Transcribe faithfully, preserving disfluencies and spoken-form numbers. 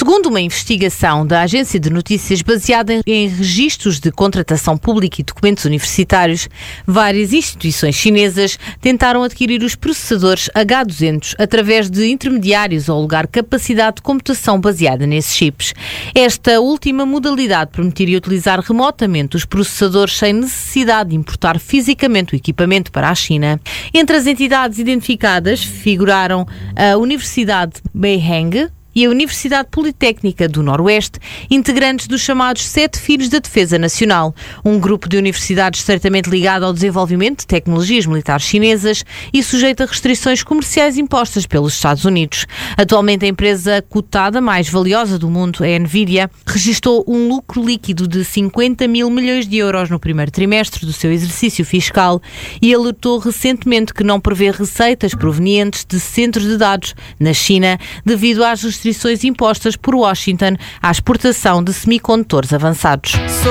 Segundo uma investigação da agência de notícias baseada em registros de contratação pública e documentos universitários, várias instituições chinesas tentaram adquirir os processadores H duzentos através de intermediários ou alugar capacidade de computação baseada nesses chips. Esta última modalidade permitiria utilizar remotamente os processadores sem necessidade de importar fisicamente o equipamento para a China. Entre as entidades identificadas figuraram a Universidade Beihang e a Universidade Politécnica do Noroeste, integrantes dos chamados Sete Filhos da Defesa Nacional, um grupo de universidades estreitamente ligado ao desenvolvimento de tecnologias militares chinesas e sujeito a restrições comerciais impostas pelos Estados Unidos. Atualmente, a empresa cotada mais valiosa do mundo, a Nvidia, registrou um lucro líquido de cinquenta mil milhões de euros no primeiro trimestre do seu exercício fiscal e alertou recentemente que não prevê receitas provenientes de centros de dados na China devido às restrições impostas por Washington à exportação de semicondutores avançados.